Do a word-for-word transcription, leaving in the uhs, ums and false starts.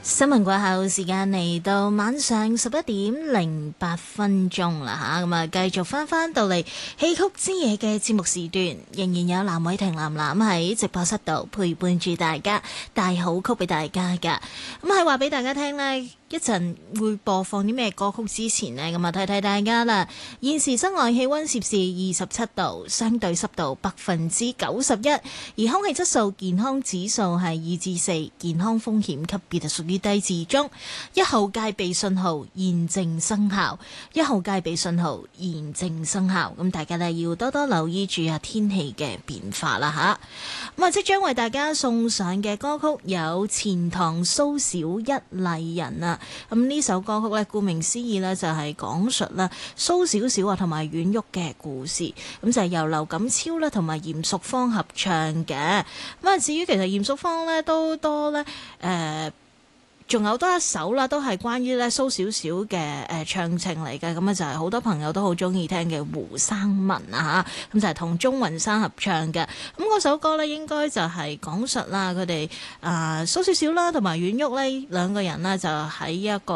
新聞過後時間嚟到晚上十一點零八分鐘啦吓，咁啊繼續翻翻到嚟戲曲之夜嘅節目時段，仍然有藍偉霆藍藍喺直播室度陪伴住大家，帶好曲俾大家噶。咁係話俾大家聽呢，一陣會播放啲咩歌曲之前呢，咁啊睇睇大家啦。現時室外氣溫攝氏二十七度，相對濕度百分之九十一，而空氣質素健康指數係二至四，健康風險級別就屬於低至中。一號戒備信號現正生效，一號戒備信號現正生效。咁大家呢要多多留意住啊天氣嘅變化啦吓。咁啊，即將為大家送上嘅歌曲有錢塘蘇小一麗人啊。咁呢首歌曲呢，顧名思義呢，就係講述啦蘇小小啊同埋阮玉嘅故事。咁就係由劉錦超啦同埋嚴淑芳合唱嘅。咁啊，至於其實嚴淑芳呢，都多呢。誒、呃。仲有多一首啦，都係關於咧蘇小小嘅誒唱情嚟嘅，咁啊就係好多朋友都好中意聽嘅胡生文啊嚇，咁就係同鍾雲山合唱嘅。咁嗰首歌咧應該就係講述啦佢哋啊蘇小小啦同埋阮玉呢兩個人呢，就喺一個